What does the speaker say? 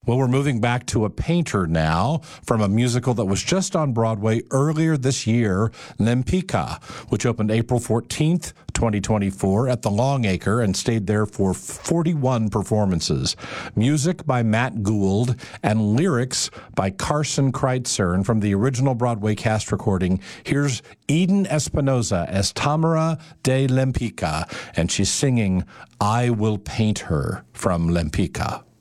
Well, we're moving back to a painter now from a musical that was just on Broadway earlier this year, Lempicka, which opened April 14th, 2024 at the Longacre and stayed there for 41 performances. Music by Matt Gould and lyrics by Carson Kreitzer. And from the original Broadway cast recording, here's Eden Espinosa as Tamara de Lempicka, and she's singing I Will Paint Her from Lempicka.